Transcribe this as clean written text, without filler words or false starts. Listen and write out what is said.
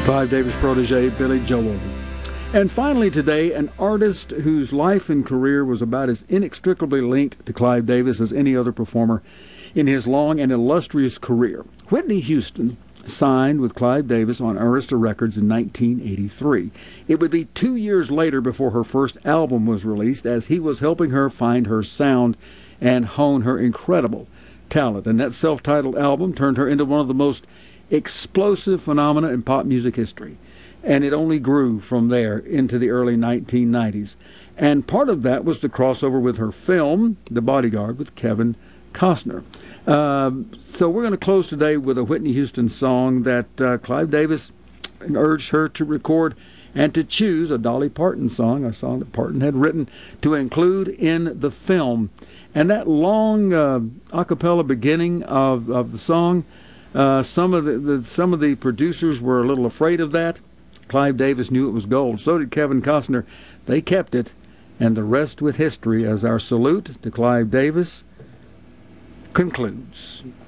Clive Davis protege Billy Joel. And finally today, an artist whose life and career was about as inextricably linked to Clive Davis as any other performer in his long and illustrious career. Whitney Houston signed with Clive Davis on Arista Records in 1983. It would be 2 years later before her first album was released, as he was helping her find her sound and hone her incredible talent. And that self-titled album turned her into one of the most explosive phenomena in pop music history. And it only grew from there into the early 1990s. And part of that was the crossover with her film, The Bodyguard, with Kevin Costner. So we're going to close today with a Whitney Houston song that Clive Davis urged her to record and to choose, a Dolly Parton song, a song that Parton had written to include in the film. And that long a cappella beginning of the song, some of the producers were a little afraid of that. Clive Davis knew it was gold. So did Kevin Costner. They kept it, and the rest with history, as our salute to Clive Davis concludes.